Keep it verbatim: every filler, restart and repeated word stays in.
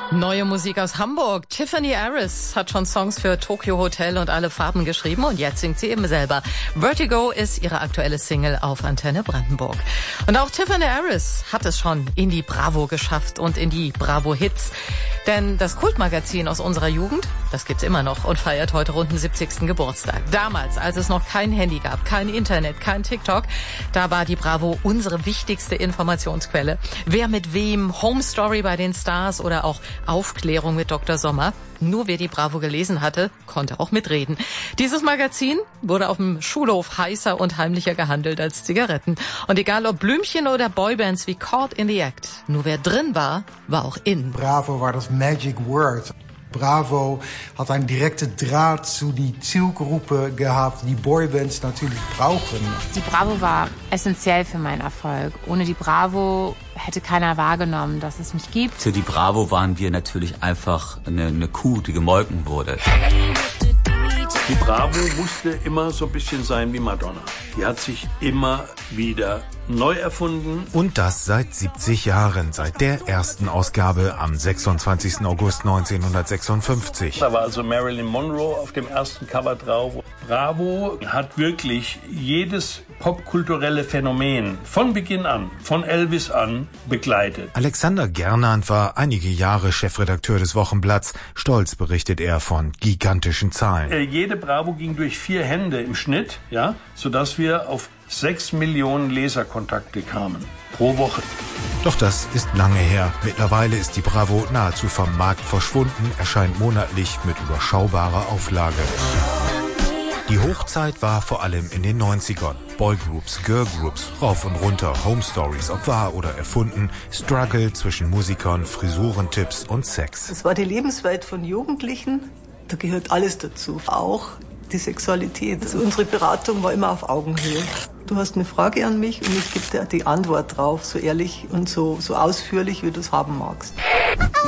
Neue Musik aus Hamburg. Tiffany Aris hat schon Songs für Tokyo Hotel und Alle Farben geschrieben und jetzt singt sie eben selber. Vertigo ist ihre aktuelle Single auf Antenne Brandenburg. Und auch Tiffany Aris hat es schon in die Bravo geschafft und in die Bravo Hits. Denn das Kultmagazin aus unserer Jugend, das gibt's immer noch und feiert heute runden siebzigsten Geburtstag. Damals, als es noch kein Handy gab, kein Internet, kein TikTok, da war die Bravo unsere wichtigste Informationsquelle. Wer mit wem, Home Story bei den Stars oder auch Aufklärung mit Doktor Sommer. Nur wer die Bravo gelesen hatte, konnte auch mitreden. Dieses Magazin wurde auf dem Schulhof heißer und heimlicher gehandelt als Zigaretten. Und egal ob Blümchen oder Boybands wie Caught in the Act, nur wer drin war, war auch in. Bravo war das Magic Word. Bravo hat einen direkten Draht zu die Zielgruppe gehabt, die Boybands natürlich brauchen. Die Bravo war essentiell für meinen Erfolg. Ohne die Bravo hätte keiner wahrgenommen, dass es mich gibt. Für die Bravo waren wir natürlich einfach eine, eine Kuh, die gemolken wurde. Die Bravo musste immer so ein bisschen sein wie Madonna. Die hat sich immer wieder neu erfunden. Und das seit siebzig Jahren, seit der ersten Ausgabe am sechsundzwanzigsten August neunzehnhundertsechsundfünfzig. Da war also Marilyn Monroe auf dem ersten Cover drauf. Bravo hat wirklich jedes popkulturelle Phänomen von Beginn an, von Elvis an, begleitet. Alexander Gernand war einige Jahre Chefredakteur des Wochenblatts. Stolz berichtet er von gigantischen Zahlen. Äh, jede Bravo ging durch vier Hände im Schnitt, ja, sodass wir auf sechs Millionen Leserkontakte kamen pro Woche. Doch das ist lange her. Mittlerweile ist die Bravo nahezu vom Markt verschwunden, erscheint monatlich mit überschaubarer Auflage. Die Hochzeit war vor allem in den neunzigern. Boygroups, Girlgroups, rauf und runter, Home Stories, ob wahr oder erfunden, Struggle zwischen Musikern, Frisurentipps und Sex. Es war die Lebenswelt von Jugendlichen, da gehört alles dazu, auch die Sexualität. Also unsere Beratung war immer auf Augenhöhe. Du hast eine Frage an mich und ich gebe dir die Antwort drauf, so ehrlich und so, so ausführlich, wie du es haben magst.